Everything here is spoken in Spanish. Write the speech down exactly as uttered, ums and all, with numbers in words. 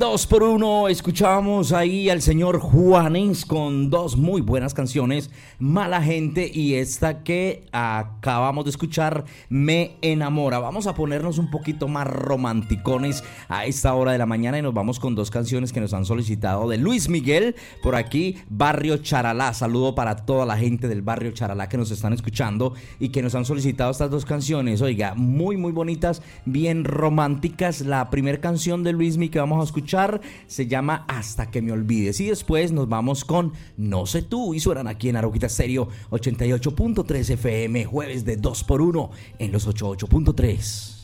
Dos por uno, escuchábamos ahí al señor Juanes con dos muy buenas canciones, Mala Gente y esta que acabamos de escuchar, Me Enamora. Vamos a ponernos un poquito más romanticones a esta hora de la mañana y nos vamos con dos canciones que nos han solicitado de Luis Miguel, por aquí, Barrio Charalá. Saludo para toda la gente del Barrio Charalá que nos están escuchando y que nos han solicitado estas dos canciones, oiga, muy muy bonitas, bien románticas. La primera canción de Luis Miguel que vamos a escuchar se llama Hasta que me olvides y después nos vamos con No sé tú y suenan aquí en Arauquita Stereo ochenta y ocho punto tres F M, jueves de dos por uno en los ochenta y ocho punto tres.